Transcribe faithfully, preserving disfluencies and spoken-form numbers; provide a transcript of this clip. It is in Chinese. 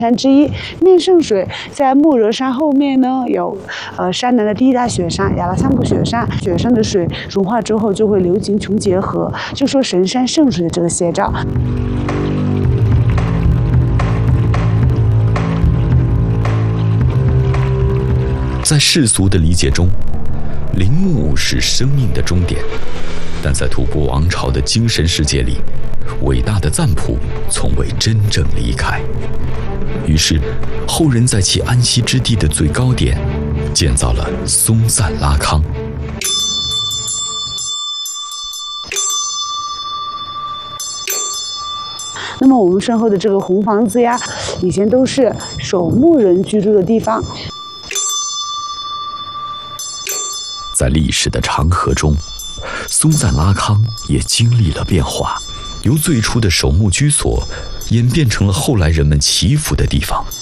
山之一面圣水，在木惹山后面呢，有呃山南的第一大雪山亚拉桑布雪山，雪山的水融化之后就会流进琼结河，就说神山圣水的这个写照。 在世俗的理解中，陵墓是生命的终点，但在吐蕃王朝的精神世界里，伟大的赞普从未真正离开。于是，后人在其安息之地的最高点，建造了松赞拉康。 那么我们身后的这个红房子呀，以前都是守墓人居住的地方。 在历史的长河中，松赞拉康也经历了变化，由最初的守墓居所演变成了后来人们祈福的地方。